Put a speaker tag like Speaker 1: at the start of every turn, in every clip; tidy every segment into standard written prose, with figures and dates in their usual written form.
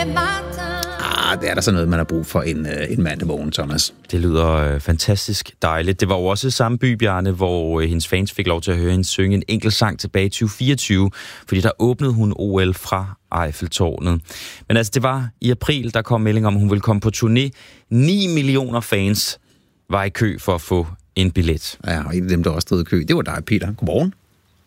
Speaker 1: Det er der så noget, man har brug for en mandag morgen, Thomas.
Speaker 2: Det lyder fantastisk dejligt. Det var jo også samme by, Bjarne, hvor hendes fans fik lov til at høre hende synge en enkelt sang tilbage i 2024, fordi der åbnede hun OL fra Eiffeltårnet. Men altså, det var i april, der kom melding om, at hun ville komme på turné. 9 millioner fans var i kø for at få en billet.
Speaker 1: Ja, og en af dem, der også stod i kø, det var dig, Peter. Godmorgen.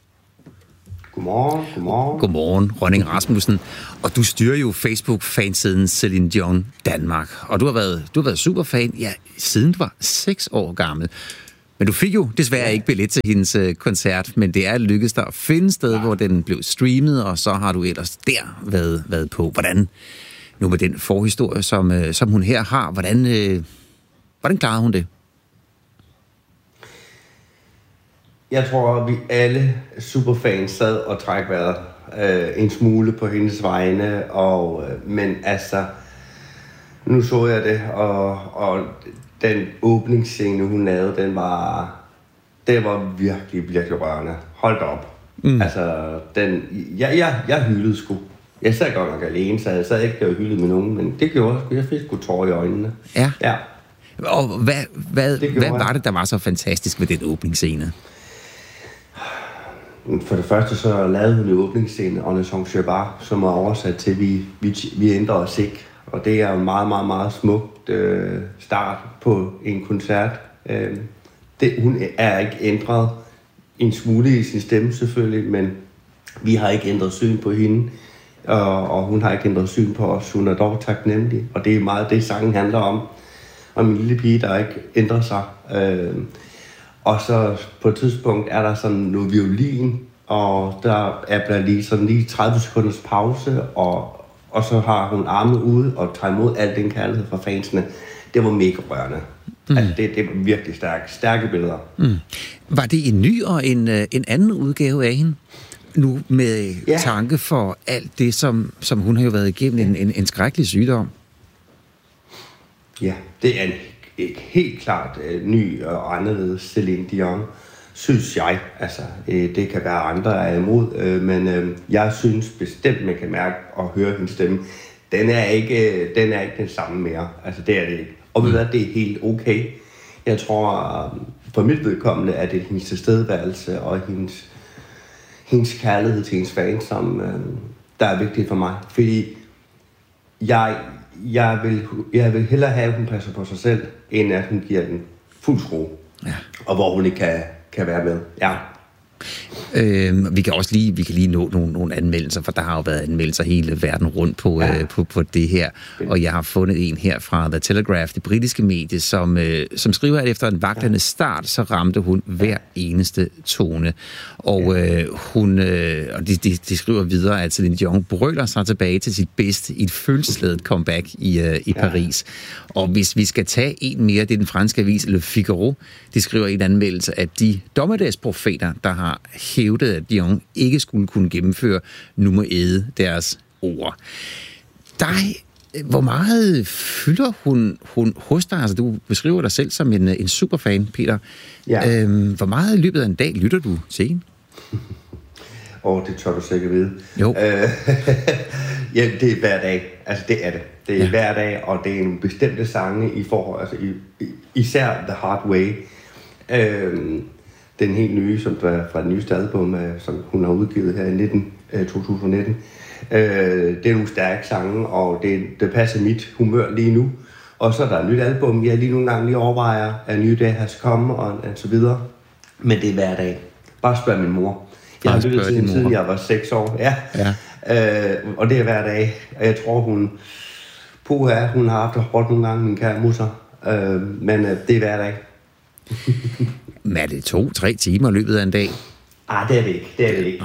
Speaker 1: Godmorgen, Rønning Rasmussen. Og du styrer jo Facebook-fansiden Celine Dion Danmark. Og du har været superfan, ja, siden du var 6 år gammel. Men du fik jo desværre ikke billet til hendes koncert, men det er lykkedes dig at finde sted, hvor den blev streamet, og så har du ellers der været på. Hvordan, nu med den forhistorie, som hun her har, hvordan klarede hun det?
Speaker 3: Jeg tror, at vi alle superfans sad og træk vejret en smule på hendes vegne, men altså, nu så jeg det, og den åbningsscene, hun lavede, det var virkelig, virkelig rørende. Hold da op. Altså, jeg hyldede sgu. Jeg sad godt nok alene, så jeg sad ikke og hyldede med nogen, men det gjorde jeg fik sgu tårer i øjnene.
Speaker 1: Ja. Og hvad var det, der var så fantastisk ved den åbningsscene?
Speaker 3: For det første så lavede hun en åbningsscene, On a Song Bar, som er oversat til, vi ændrer os ikke. Og det er en meget, meget, meget smukt start på en koncert. Hun er ikke ændret en smule i sin stemme selvfølgelig, men vi har ikke ændret syn på hende, og hun har ikke ændret syn på os. Hun er dog taknemmelig, og det er meget det, sangen handler om en lille pige, der ikke ændrer sig. Og så på et tidspunkt er der sådan noget violin, og der er lige 30 sekunders pause, og så har hun arme ude og tager imod al den kærlighed fra fansene. Det var mega rørende. Altså, det var virkelig stærke billeder.
Speaker 1: Var det en ny og en anden udgave af hende? Nu med tanke for alt det, som hun har jo været igennem, en skrækkelig sygdom.
Speaker 3: Ja, det er en helt klart ny og anderledes Celine Dion, synes jeg. Altså, det kan være andre er imod, men jeg synes bestemt, man kan mærke og høre hendes stemme. Den er ikke den samme mere. Altså, det er det ikke. Og ved du hvad, det er helt okay. Jeg tror, for mit vedkommende, er det hendes tilstedeværelse og hendes kærlighed til hendes fans, som der er vigtigt for mig. Fordi jeg vil hellere have, at hun passer på sig selv, end at hun giver den fuld skrue. Ja. Og hvor hun ikke kan være med. Ja.
Speaker 1: Vi kan lige nå nogle anmeldelser, for der har jo været anmeldelser hele verden rundt på det her. Og jeg har fundet en her fra The Telegraph, det britiske medie, som skriver, at efter en vaklende start, så ramte hun hver eneste tone. Og de skriver videre, at Celine Dion brøler sig tilbage til sit bedste i et følelsesladet comeback i Paris. Og hvis vi skal tage en mere, det er den franske avis Le Figaro. De skriver i en anmeldelse, at de dommedagsprofeter, der har hævdet, at Dion ikke skulle kunne gennemføre, nu må æde deres ord. Hvor meget fylder hun hos dig? Altså, du beskriver dig selv som en superfan, Peter. Ja. Hvor meget i løbet af en dag lytter du til hende?
Speaker 3: Det tør du sikkert vide.
Speaker 1: Jo.
Speaker 3: Ja, det er hver dag. Altså, det er det. Det er hver dag, og det er en bestemte sange i forhold, altså især The Hard Way. Den helt nye, som er fra det nyeste album, som hun har udgivet her i 2019. Det er nogle stærke sange, og det passer mit humør lige nu. Og så er der et nyt album, jeg lige nogle gange lige overvejer, at nye dage has komme, og så videre. Men det er hver dag. Bare spørg min mor. Jeg har lyttet til hende, siden jeg var 6 år. Ja. Og det er hver dag. Og jeg tror, hun har haft det hårdt nogle gange, min kære mutter. Men det er hver dag.
Speaker 1: Men er det 2-3 timer i løbet af en dag?
Speaker 3: Det er det ikke.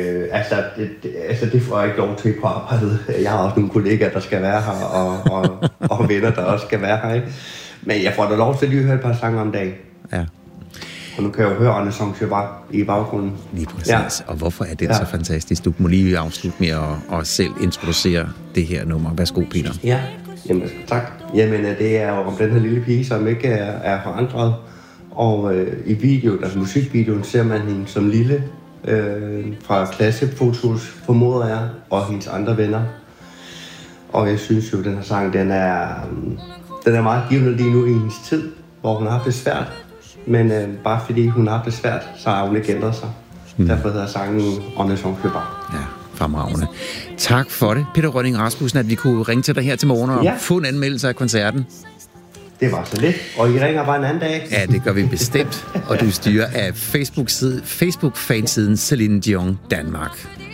Speaker 3: Det får jeg ikke lov til på arbejdet. Jeg har også nogle kollegaer, der skal være her, og venner, der også skal være her. Ikke? Men jeg får da lov til at lige høre et par sange om dagen. Ja. Og nu kan jeg jo høre On a Song Bar i baggrunden.
Speaker 1: Lige præcis. Ja. Og hvorfor er det så fantastisk? Du må lige afslutte med at selv introducere det her nummer. Værsgo, Peter.
Speaker 3: Ja, jamen, tak. Jamen, det er om den her lille pige, som ikke er forandret. Og i videoen, altså musikvideoen, ser man hende som lille fra klassefotos, formoder jeg, og hendes andre venner. Og jeg synes jo, at den her sang, den er meget givende lige nu i hendes tid, hvor hun har haft det svært. Men bare fordi hun har haft det svært, så har hun ikke ændret sig. Derfor hedder sangen On ne change pas.
Speaker 1: Ja, fremragende. Tak for det, Peter Rønning Rasmussen, at vi kunne ringe til dig her til morgen og få en anmeldelse af koncerten.
Speaker 3: Det var så lidt, og I ringer bare en anden dag.
Speaker 1: Ja, det gør vi bestemt. Og du styrer af Facebook-fansiden Celine Dion Danmark.